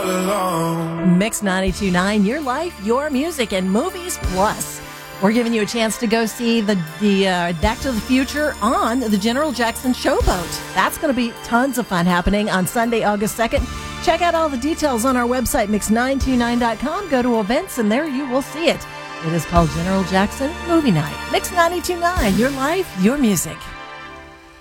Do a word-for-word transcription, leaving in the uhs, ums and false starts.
alone. Mix ninety-two point nine, your life, your music, and Movies Plus. We're giving you a chance to go see the, the uh, Back to the Future on the General Jackson Showboat. That's going to be tons of fun happening on Sunday, August second. Check out all the details on our website, mix nine two nine dot com. Go to events, and there you will see it. It is called General Jackson Movie Night. Mix ninety-two point nine, your life, your music.